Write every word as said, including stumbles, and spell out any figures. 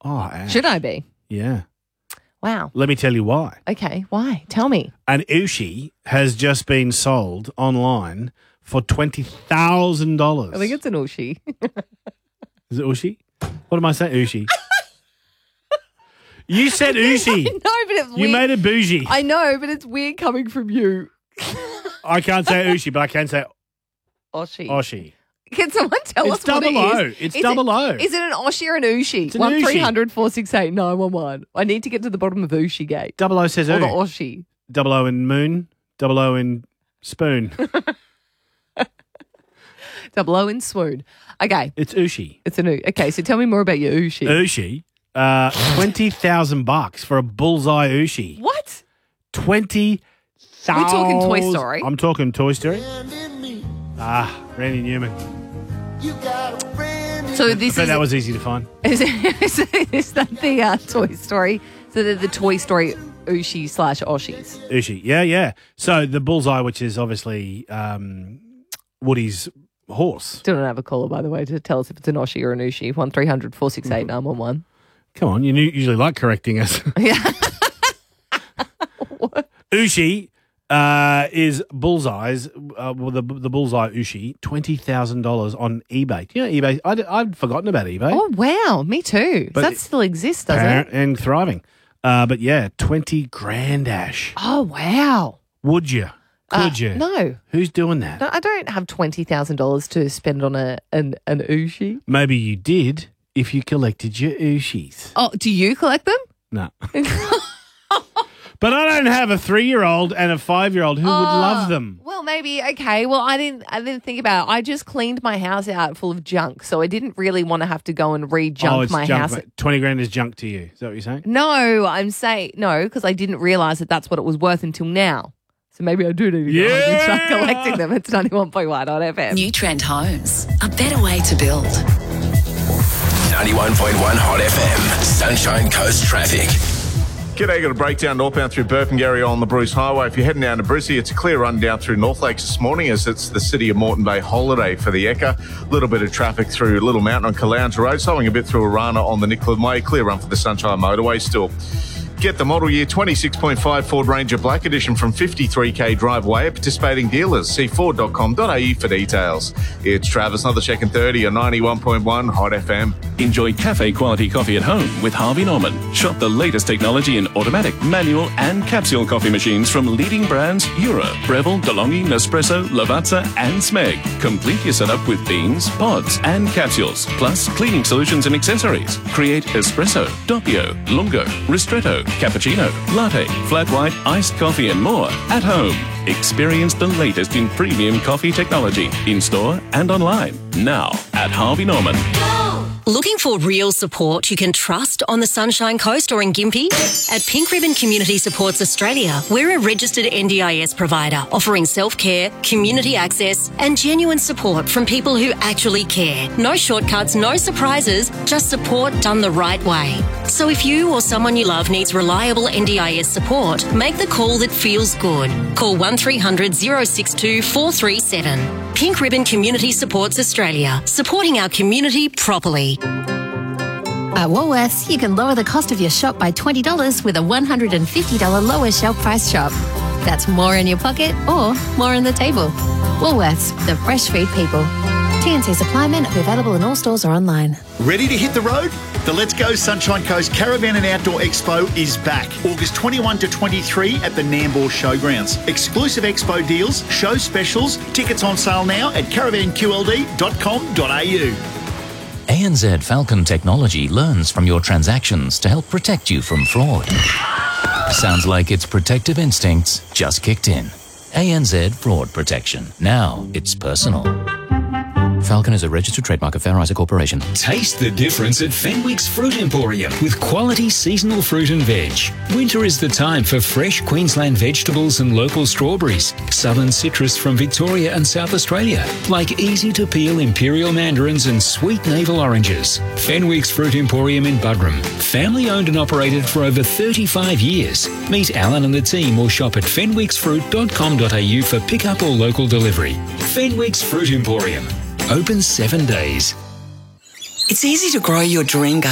Oh, Ash. Should I be? Yeah. Wow. Let me tell you why. Okay, why? Tell me. An Ushi has just been sold online for twenty thousand dollars. I think it's an Ushi. Is it Ushi? What am I saying? Ushi. You said Ushi. No, but it's weird. You made it bougie. I know, but it's weird coming from you. I can't say Ushi, but I can say Oshi. Oshi. Can someone tell It's us what it double O. is? It's is double it, O. Is it an Oshi or an Ushi? It's an one Ushi. three hundred four six eight nine one one. I need to get to the bottom of Ushi Gate. Double O says Or the O. Oshi. Double O in moon. Double O in spoon. Double O in swoon. Okay. It's Ushi. It's an U. Okay, so tell me more about your Ushi. Ushi. Uh, twenty thousand bucks for a bullseye Ushi. What? Twenty thousand. We're talking Toy Story. I'm talking Toy Story. Ah, Randy Newman. So this I bet is that was easy to find. is, is, is that the uh, Toy Story? So the, the Toy Story Ushi slash Oshis. Ushi. Yeah, yeah. So the bullseye, which is obviously um, Woody's horse. Still don't have a caller, by the way, to tell us if it's an Oshi or an Ushi. One three hundred four six eight nine one one. Come on, you usually like correcting us. Yeah. Ushi uh, is bullseyes. Uh, well, the the bullseye Ushi, twenty thousand dollars on eBay. Do you know eBay? I'd, I'd forgotten about eBay. Oh wow, me too. But Does that still exist, does it? And thriving. Uh, but yeah, twenty grand, Ash. Oh wow. Would you? Could Uh, you? No. Who's doing that? No, I don't have twenty thousand dollars to spend on a an, an Ushi. Maybe you did if you collected your Ushis. Oh, do you collect them? No. But I don't have a three-year-old and a five-year-old who would love them. Well, maybe. Okay. Well, I didn't. I didn't think about it. I just cleaned my house out full of junk, so I didn't really want to have to go and re-junk oh, it's my junk. house. mate. twenty grand is junk to you. Is that what you're saying? No, I'm saying no because I didn't realize that that's what it was worth until now. So maybe I do need to go home and start Yeah. collecting them. It's ninety-one point one on F M. New Trend Homes, a better way to build. ninety-one point one Hot F M. Sunshine Coast traffic. G'day, got a breakdown northbound through Burpengary on the Bruce Highway. If you're heading down to Brizzy, it's a clear run down through North Lakes this morning as it's the City of Moreton Bay holiday for the Ekka. A little bit of traffic through Little Mountain on Caloundra Road, slowing a bit through Arana on the Nicklin Way. Clear run for the Sunshine Motorway still. Get the model year twenty-six point five Ford Ranger Black Edition from fifty-three K Driveway at participating dealers. See ford dot com dot a u for details. It's Travis, another check and thirty on ninety-one point one Hot F M. Enjoy cafe-quality coffee at home with Harvey Norman. Shop the latest technology in automatic, manual and capsule coffee machines from leading brands Eura, Breville, DeLonghi, Nespresso, Lavazza and Smeg. Complete your setup with beans, pods and capsules, plus cleaning solutions and accessories. Create espresso, doppio, lungo, ristretto, cappuccino, latte, flat white, iced coffee and more at home. Experience the latest in premium coffee technology in-store and online. Now at Harvey Norman. Looking for real support you can trust on the Sunshine Coast or in Gympie? At Pink Ribbon Community Supports Australia, we're a registered N D I S provider offering self-care, community access and genuine support from people who actually care. No shortcuts, no surprises, just support done the right way. So if you or someone you love needs reliable N D I S support, make the call that feels good. Call one three hundred oh six two four three seven. Pink Ribbon Community Supports Australia, supporting our community properly. At Woolworths, you can lower the cost of your shop by twenty dollars with a one hundred fifty dollars lower shelf price shop. That's more in your pocket or more on the table. Woolworths, the fresh food people. T N C supply men are available in all stores or online. Ready to hit the road? The Let's Go Sunshine Coast Caravan and Outdoor Expo is back, August twenty-first to twenty-third at the Nambour Showgrounds. Exclusive expo deals, show specials, tickets on sale now at caravan q l d dot com dot a u. A N Z Falcon Technology learns from your transactions to help protect you from fraud. Sounds like its protective instincts just kicked in. A N Z Fraud Protection. Now it's personal. Falcon is a registered trademark of Fair Isaac Corporation. Taste the difference at Fenwick's Fruit Emporium with quality seasonal fruit and veg. Winter is the time for fresh Queensland vegetables and local strawberries, southern citrus from Victoria and South Australia, like easy-to-peel imperial mandarins and sweet navel oranges. Fenwick's Fruit Emporium in Buderim, family-owned and operated for over thirty-five years. Meet Alan and the team or shop at fenwicks fruit dot com dot a u for pickup or local delivery. Fenwick's Fruit Emporium. Open seven days. It's easy to grow your dream garden.